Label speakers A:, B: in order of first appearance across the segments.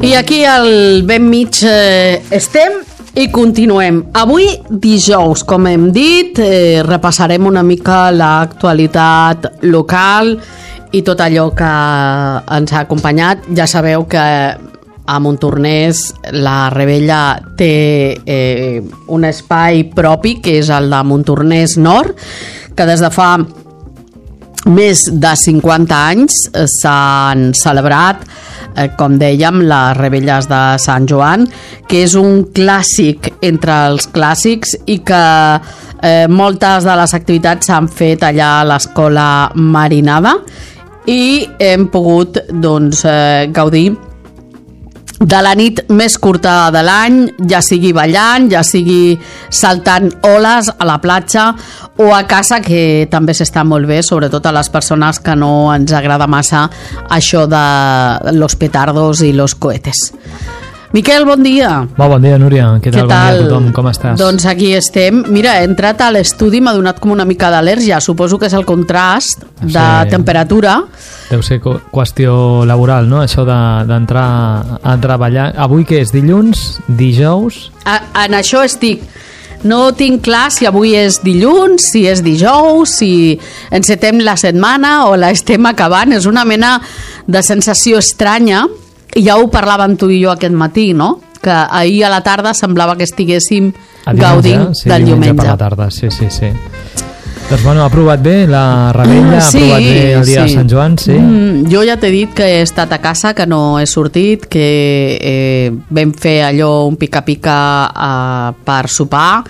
A: I aquí al ben mig estem i continuem. Avui, dijous, com hem dit, repassarem una mica l'actualitat local i tot allò que ens ha acompanyat. Ja sabeu que a Montornès la Rebella té un espai propi, que és el de Montornès Nord, que des de fa més de 50 anys s'han celebrat, com dèiem, les Rebelles de Sant Joan, que és un clàssic entre els clàssics i que moltes de les activitats s'han fet allà a l'Escola Marinada i hem pogut gaudir de la nit més curta de l'any, ja sigui ballant, ja sigui saltant oles a la platja o a casa, que també s'està molt bé, sobretot a les persones que no ens agrada massa això de los petardos i los cohetes. Miquel, bon dia.
B: Bon dia, Núria. Què tal? Bon dia a tothom. Com estàs?
A: Doncs aquí estem. Mira, he entrat a l'estudi i m'ha donat com una mica d'al·lèrgia. Suposo que és el contrast de temperatura.
B: Deu ser qüestió laboral, no? Això d'entrar a treballar. Avui què és? Dilluns? Dijous?
A: En això estic. No tinc clar si avui és dilluns, si és dijous, si encetem la setmana o la estem acabant. És una mena de sensació estranya. Ja ho parlàvem tu i jo aquest matí, no? Que ahir a la tarda semblava que estiguéssim gaudint del diumenge.
B: Per la tarda, sí. Doncs bueno, ha provat bé la Rebella, ha provat bé el dia de Sant Joan, sí?
A: Jo ja t'he dit que he estat a casa, que no he sortit, que vam fer allò un pica-pica per sopar,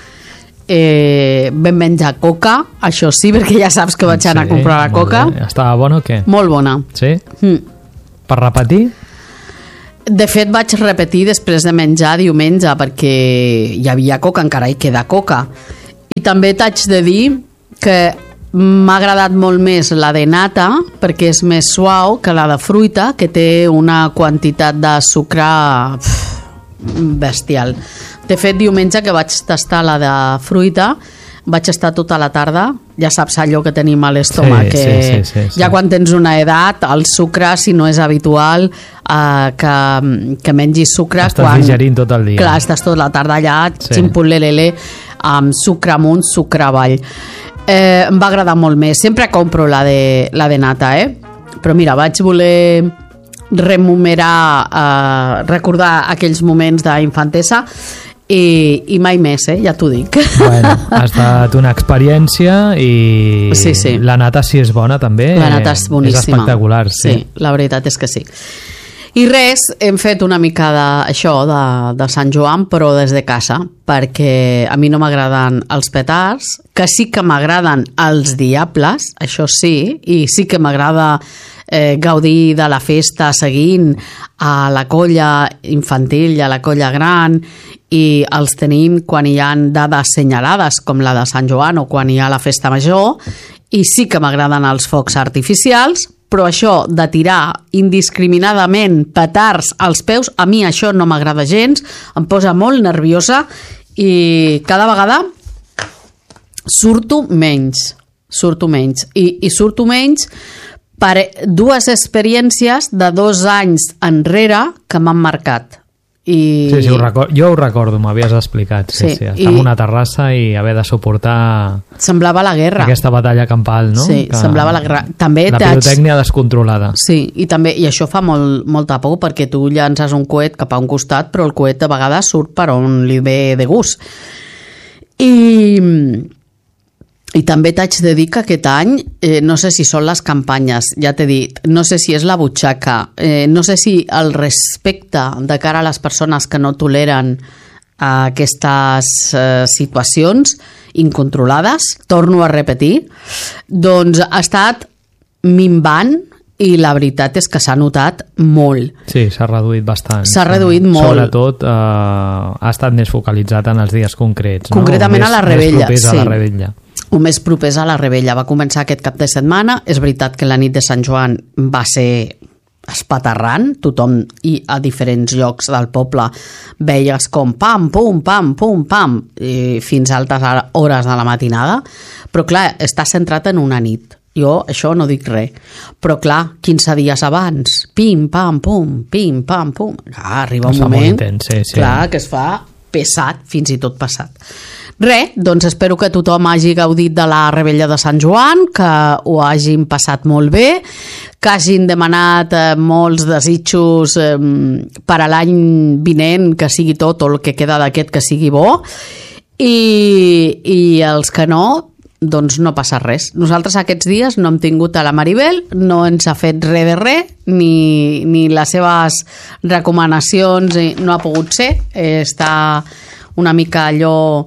A: vam menjar coca, això sí, perquè ja saps que vaig anar a comprar la coca.
B: Estava bona o què?
A: Molt bona.
B: Sí? Per repetir?
A: De fet, vaig repetir després de menjar diumenge, perquè hi havia coca, encara hi queda coca. I també t'haig de dir que m'ha agradat molt més la de nata, perquè és més suau que la de fruita, que té una quantitat de sucre bestial. De fet, diumenge que vaig tastar la de fruita, vaig estar tota la tarda, ja saps allò que tenim a l'estómac,
B: sí.
A: Ja quan tens una edat, el sucre, si no és habitual que mengis sucre,
B: estàs digerint tot el dia.
A: Clar, estàs tota la tarda allà, ximpulelele, amb sucre amunt, sucre avall. Em va agradar molt més. Sempre compro la de nata, però mira, vaig voler rememorar, recordar aquells moments d'infantesa i mai més, ja t'ho dic.
B: Bueno, ha estat una experiència i
A: sí.
B: La nata, si és bona, també.
A: La nata és boníssima.
B: És espectacular, sí.
A: La veritat és que sí. I res, hem fet una mica d'això de Sant Joan, però des de casa, perquè a mi no m'agraden els petards, que sí que m'agraden els diables, això sí, i sí que m'agrada gaudir de la festa seguint a la colla infantil i a la colla gran, i els tenim quan hi ha dades senyalades com la de Sant Joan o quan hi ha la festa major, i sí que m'agraden els focs artificials, però això de tirar indiscriminadament petards als peus, a mi això no m'agrada gens, em posa molt nerviosa i cada vegada surto menys i surto menys per dues experiències de 2 anys enrere que m'han marcat.
B: Sí, jo ho recordo, m'havies explicat. Sí. Estar en una terrassa i haver de suportar...
A: Semblava la guerra.
B: Aquesta batalla campal, no?
A: Sí, semblava la guerra. També
B: la pirotècnia descontrolada.
A: Sí, i això fa molta por, perquè tu llances un coet cap a un costat, però el coet a vegades surt per on li ve de gust. I també t'haig de dir que aquest any, no sé si són les campanyes, ja t'he dit, no sé si és la butxaca, no sé si el respecte de cara a les persones que no toleren aquestes situacions incontrolades, torno a repetir, doncs ha estat minvant i la veritat és que s'ha notat molt.
B: Sí, s'ha reduït bastant.
A: S'ha reduït molt.
B: Sobretot ha estat més focalitzat en els dies concrets.
A: Concretament a la Rebella.
B: Més propers a la Rebella.
A: O més propers a la Rebella. Va començar aquest cap de setmana. És veritat que la nit de Sant Joan va ser espaterrant, tothom, i a diferents llocs del poble veies com pam, pum, pam, pum, fins a altes hores de la matinada, però clar, està centrat en una nit Jo això no dic res. Però clar, 15 dies abans, pim, pam, pum, pim, pam, pum. Arriba un moment clar, que es fa pesat, fins i tot passat. Res, doncs espero que tothom hagi gaudit de la Revetlla de Sant Joan, que ho hagin passat molt bé, que hagin demanat molts desitjos per a l'any vinent, que sigui tot, o el que queda d'aquest que sigui bo, i els que no, doncs no passa res. Nosaltres aquests dies no hem tingut a la Maribel, no ens ha fet res de res, ni les seves recomanacions no ha pogut ser, està una mica allò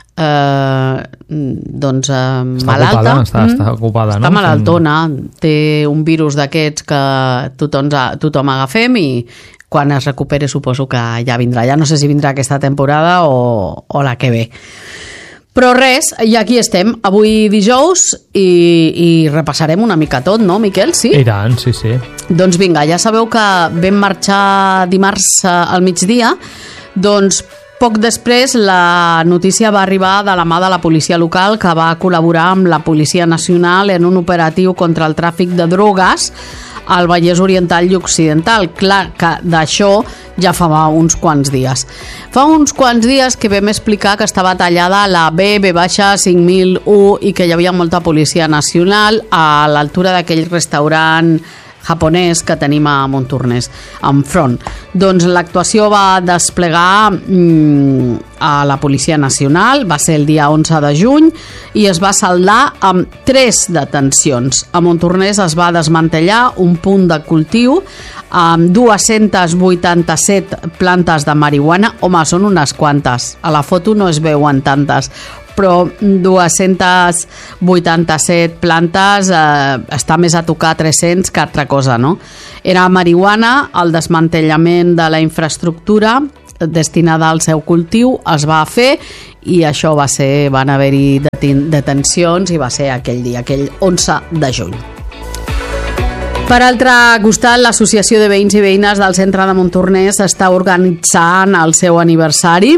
A: doncs malalta,
B: està ocupada,
A: està malaltona, té un virus d'aquests que tothom agafem i quan es recupere suposo que ja vindrà, ja no sé si vindrà aquesta temporada o la que ve. Però res, i aquí estem, avui dijous, i repassarem una mica tot, no, Miquel? Sí?
B: I tant, sí.
A: Doncs vinga, ja sabeu que vam marxar dimarts al migdia, doncs poc després la notícia va arribar de la mà de la policia local, que va col·laborar amb la Policia Nacional en un operatiu contra el tràfic de drogues al Vallès Oriental i Occidental. Clar que d'això ja fa uns quants dies. Fa uns quants dies que vam explicar que estava tallada la B-5001 i que hi havia molta policia nacional a l'altura d'aquell restaurant japonès que tenim a Montornès, enfront. Doncs l'actuació va desplegar a la Policia Nacional, va ser el dia 11 de juny, i es va saldar amb 3 detencions. A Montornès es va desmantellar un punt de cultiu amb 287 plantes de marihuana. Home, són unes quantes. A la foto no es veuen tantes, però 287 plantes està més a tocar 300 que altra cosa, no? Era marihuana, el desmantellament de la infraestructura destinada al seu cultiu es va fer i això va ser, van haver-hi detencions i va ser aquell dia, aquell 11 de juny. Per altre costat, l'Associació de Veïns i Veïnes del centre de Montornès està organitzant el seu aniversari.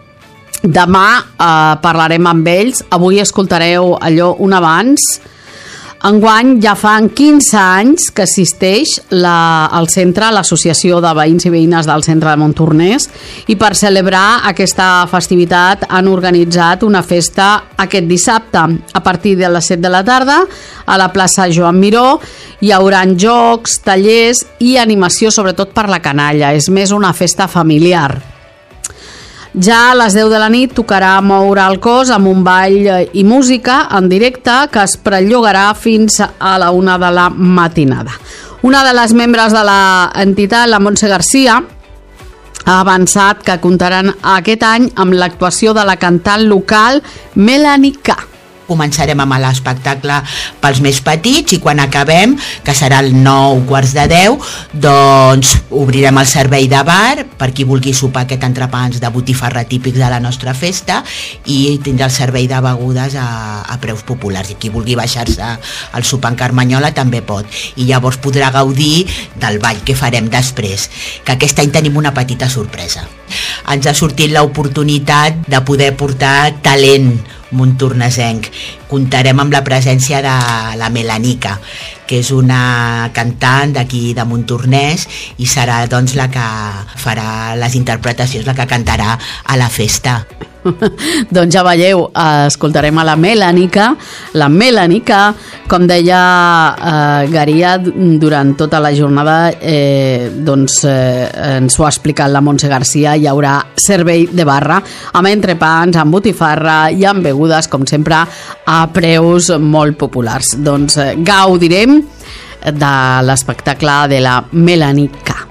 A: Demà parlarem amb ells, avui escoltareu allò un abans. Enguany ja fan 15 anys que assisteix al centre, l'Associació de Veïns i Veïnes del centre de Montornès, i per celebrar aquesta festivitat han organitzat una festa aquest dissabte a partir de les 7 de la tarda a la plaça Joan Miró. Hi haurà jocs, tallers i animació sobretot per la canalla, és més una festa familiar. Ja a les 10 de la nit tocarà moure el cos amb un ball i música en directe que es perllongarà fins a la 1 de la matinada. Una de les membres de l'entitat, la Montse Garcia, ha avançat que comptaran aquest any amb l'actuació de la cantant local Melanie K.
C: Començarem amb l'espectacle pels més petits i quan acabem, que serà el 9, quarts de 10, doncs obrirem el servei de bar per qui vulgui sopar aquest entrepans de botifarra típics de la nostra festa i tindrà el servei de begudes a preus populars, i qui vulgui baixar-se al sopar en Carmanyola també pot, i llavors podrà gaudir del ball que farem després, que aquest any tenim una petita sorpresa. Ens ha sortit l'oportunitat de poder portar talent montornesenc. Comptarem amb la presència de la Melanica, que és una cantant d'aquí de Montornès i serà doncs la que farà les interpretacions, la que cantarà a la festa.
A: Doncs ja veieu, escoltarem a la Melanica, com deia Garia durant tota la jornada, doncs ens ho ha explicat la Montse Garcia, hi haurà servei de barra amb entrepans, amb botifarra i amb begudes, com sempre, a preus molt populars. Doncs gaudirem de l'espectacle de la Melanica.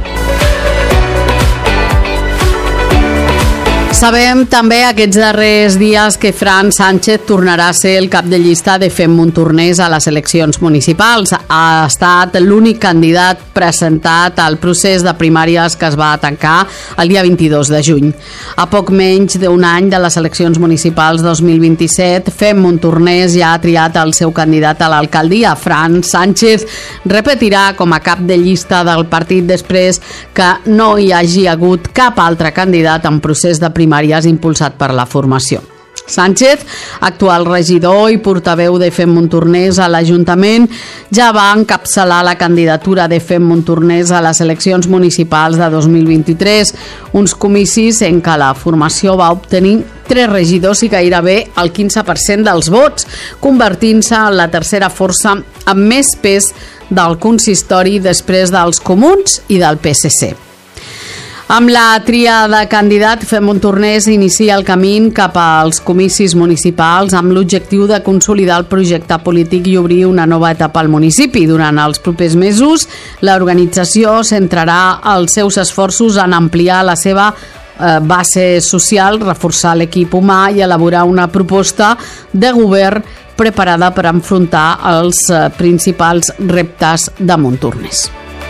A: Sabem també aquests darrers dies que Fran Sánchez tornarà a ser el cap de llista de Fem Montornès a les eleccions municipals. Ha estat l'únic candidat presentat al procés de primàries que es va tancar el dia 22 de juny. A poc menys d'un any de les eleccions municipals 2027, Fem Montornès ja ha triat el seu candidat a l'alcaldia. Fran Sánchez repetirà com a cap de llista del partit després que no hi hagi hagut cap altre candidat en procés de primàries impulsat per la formació. Sánchez, actual regidor i portaveu de FEM Montornès a l'Ajuntament, ja va encapçalar la candidatura de FEM Montornès a les eleccions municipals de 2023, uns comicis en què la formació va obtenir 3 regidors i gairebé el 15% dels vots, convertint-se en la tercera força amb més pes del consistori després dels Comuns i del PSC. Amb la tria de candidat, FEM Montornès inicia el camí cap als comicis municipals amb l'objectiu de consolidar el projecte polític i obrir una nova etapa al municipi. Durant els propers mesos, l'organització centrarà els seus esforços en ampliar la seva base social, reforçar l'equip humà i elaborar una proposta de govern preparada per enfrontar els principals reptes de Montornès.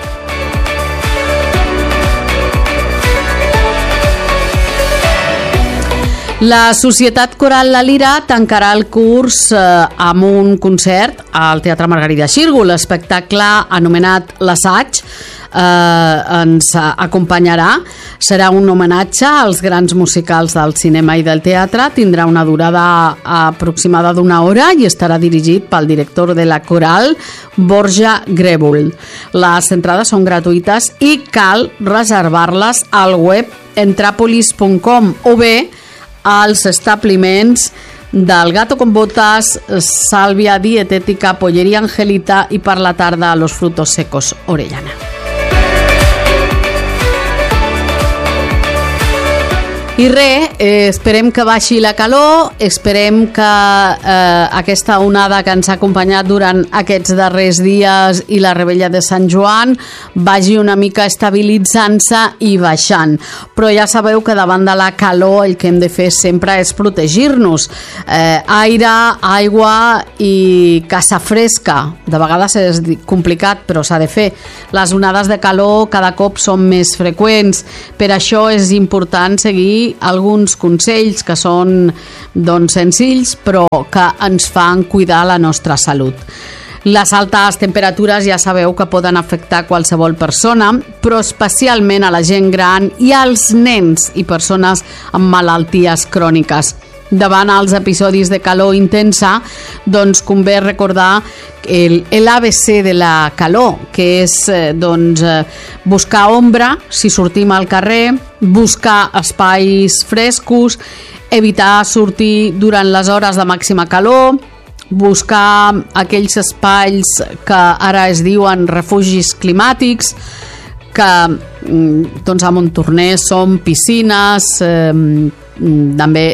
A: La Societat Coral La Lira tancarà el curs amb un concert al Teatre Margarida Xirgu. L'espectacle anomenat L'Assaig ens acompanyarà. Serà un homenatge als grans musicals del cinema i del teatre. Tindrà una durada aproximada d'1 hora i estarà dirigit pel director de la coral, Borja Grèvol. Les entrades són gratuïtes i cal reservar-les al web entrapolis.com o bé als establiments del Gato con Botas, Sàlvia Dietètica, Polleria Angelita i per la tarda a Los Frutos Secos Orellana. I res, esperem que baixi la calor, esperem que aquesta onada que ens ha acompanyat durant aquests darrers dies i la rebella de Sant Joan vagi una mica estabilitzant-se i baixant. Però ja sabeu que davant de la calor el que hem de fer sempre és protegir-nos. Aire, aigua i casa fresca. De vegades és complicat, però s'ha de fer. Les onades de calor cada cop són més freqüents. Per això és important seguir alguns consells que són senzills però que ens fan cuidar la nostra salut. Les altes temperatures ja sabeu que poden afectar qualsevol persona, però especialment a la gent gran i als nens i persones amb malalties cròniques. Davant els episodis de calor intensa, convé recordar l'ABC de la calor, que és buscar ombra si sortim al carrer, buscar espais frescos, evitar sortir durant les hores de màxima calor, buscar aquells espais que ara es diuen refugis climàtics, que a Montornès són piscines, també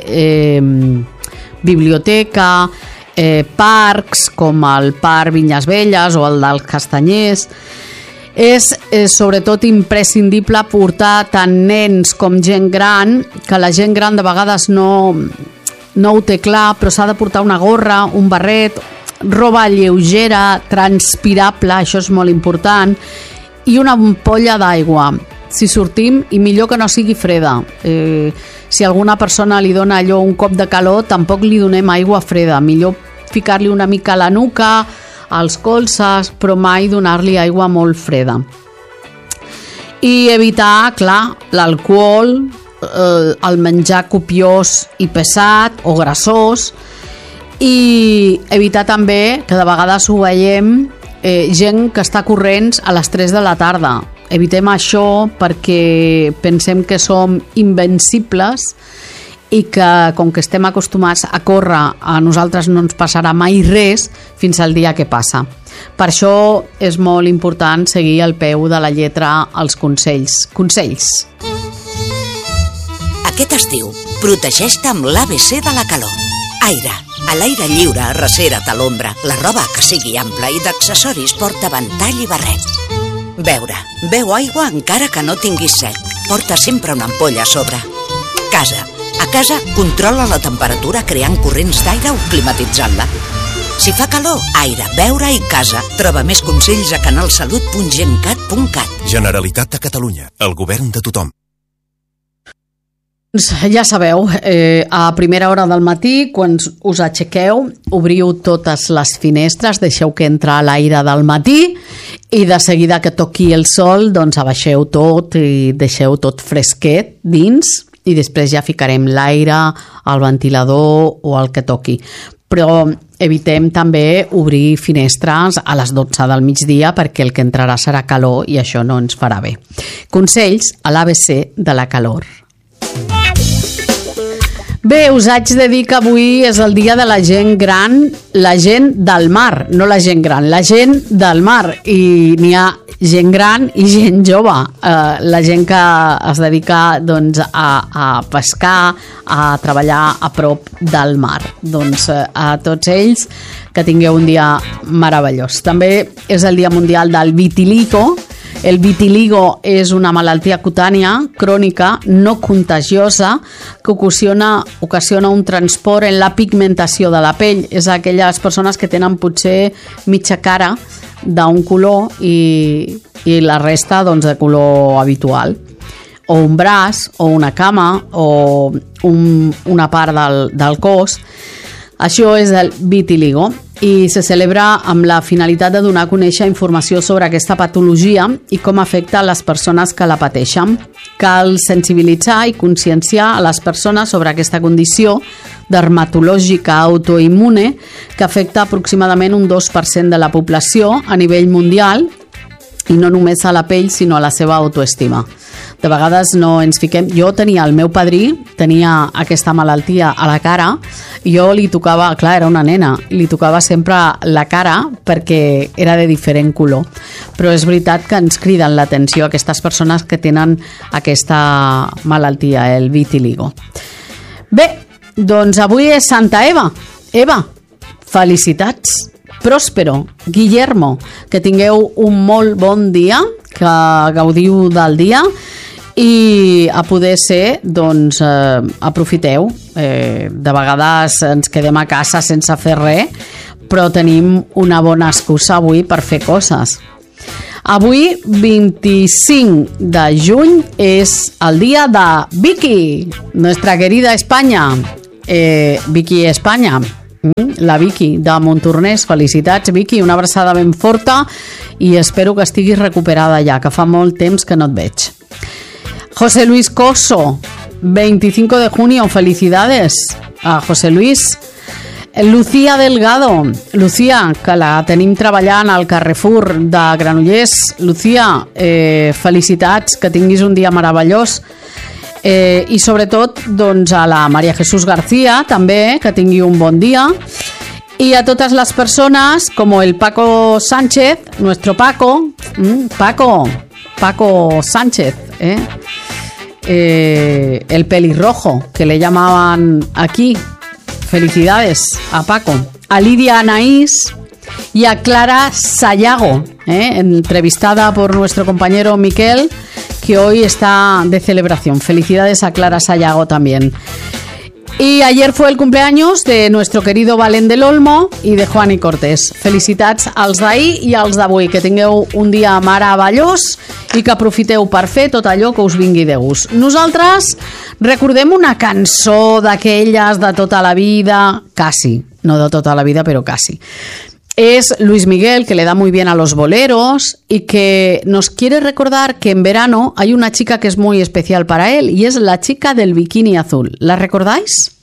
A: biblioteca, parcs com el Parc Vinyes Velles o el dels Castanyers. És sobretot imprescindible portar tant nens com gent gran, que la gent gran de vegades no ho té clar, però s'ha de portar una gorra, un barret, roba lleugera, transpirable, això és molt important, i una ampolla d'aigua si sortim, i millor que no sigui freda. Si alguna persona li dona allò un cop de calor, tampoc li donem aigua freda, millor ficar-li una mica a la nuca, als colzes, però mai donar-li aigua molt freda. I evitar, clar, l'alcohol, el menjar copiós i pesat o grassós, i evitar també, que de vegades ho veiem, gent que està corrents a les 3 de la tarda. Evitem això perquè pensem que som invencibles i que, com que estem acostumats a córrer, a nosaltres no ens passarà mai res fins al dia que passa. Per això és molt important seguir al peu de la lletra els consells.
D: Aquest estiu, protegeix-te amb l'ABC de la calor. Aire. A l'aire lliure, arrecera't a l'ombra. La roba que sigui ampla i d'accessoris porta ventall i barret. Beure. Beu aigua encara que no tinguis set. Porta sempre una ampolla a sobre. Casa. A casa, controla la temperatura creant corrents d'aire o climatitzant-la. Si fa calor, aire, beure i casa. Troba més consells a canalsalut.gencat.cat.
E: Generalitat de Catalunya. El govern de tothom.
A: Ja sabeu, a primera hora del matí, quan us aixequeu, obriu totes les finestres, deixeu que entra l'aire del matí i de seguida que toqui el sol, doncs abaixeu tot i deixeu tot fresquet dins i després ja ficarem l'aire, el ventilador o el que toqui. Però evitem també obrir finestres a les 12 del migdia perquè el que entrarà serà calor i això no ens farà bé. Consells a l'ABC de la calor. Bé, us haig de dir que avui és el dia de la gent gran, la gent del mar, no la gent gran, la gent del mar, i n'hi ha gent gran i gent jove, la gent que es dedica doncs, a pescar, a treballar a prop del mar. Doncs a tots ells que tingueu un dia meravellós. També és el Dia Mundial del Vitiligo. El vitiligo és una malaltia cutània crònica no contagiosa que ocasiona un transport en la pigmentació de la pell. És aquelles persones que tenen potser mitja cara d'un color i la resta doncs, de color habitual. O un braç, o una cama, o una part del cos. Això és el vitiligo i se celebra amb la finalitat de donar a conèixer informació sobre aquesta patologia i com afecta a les persones que la pateixen. Cal sensibilitzar i conscienciar a les persones sobre aquesta condició dermatològica autoimmune que afecta aproximadament un 2% de la població a nivell mundial i no només a la pell sinó a la seva autoestima. De vegades no ens fiquem... Jo tenia, el meu padrí tenia aquesta malaltia a la cara i jo li tocava, clar, era una nena, li tocava sempre la cara perquè era de diferent color. Però és veritat que ens criden l'atenció aquestes persones que tenen aquesta malaltia, el vitiligo. Bé, doncs avui és Santa Eva. Eva, felicitats! Próspero, Guillermo, que tingueu un molt bon dia, que gaudiu del dia i a poder ser, doncs, aprofiteu. De vegades ens quedem a casa sense fer res, però tenim una bona excusa avui per fer coses. Avui, 25 de juny, és el dia de Vicky, nuestra querida España. Vicky España. La Vicky de Montornès, felicitats Vicky, una abraçada ben forta i espero que estiguis recuperada ja, que fa molt temps que no et veig. José Luis Coso, 25 de junio, felicidades a José Luis. Lucía Delgado, Lucía, que la tenim treballant al Carrefour de Granollers. Lucía, felicitats, que tinguis un dia meravellós. I sobretot doncs, a la María Jesús García també, que tingui un bon dia, i a totes les persones com el Paco Sánchez, nuestro Paco, Paco Sánchez, el pelirrojo que le llamaban aquí. Felicidades a Paco, a Lidia Anaís y a Clara Sayago, entrevistada por nuestro compañero Miquel, que hoy está de celebración. Felicidades a Clara Sayago también. Y ayer fue el cumpleaños de nuestro querido Valent del Olmo i de Juan y Cortés. Felicitats als d'ahir i als d'avui. Que tingueu un dia meravellós i que aprofiteu per fer tot allò que us vingui de gust. Nosaltres recordem una cançó d'aquelles de tota la vida, quasi, no de tota la vida, però quasi. Es Luis Miguel, que le da muy bien a los boleros y que nos quiere recordar que en verano hay una chica que es muy especial para él y es la chica del bikini azul. ¿La recordáis?